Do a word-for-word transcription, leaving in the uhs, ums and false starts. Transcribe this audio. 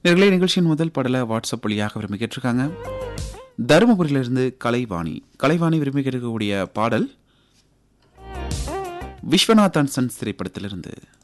நேயர்களே, நிகழ்ச்சியின் முதல் பாடலை வாட்ஸ்அப் வழியாக விரும்பி கேட்டிருக்காங்க. தருமபுரியிலிருந்து கலைவாணி கலைவாணி விரும்பி கேட்கக்கூடிய பாடல் விஸ்வநாதன் சன்ஸ் திரைப்படத்திலிருந்து.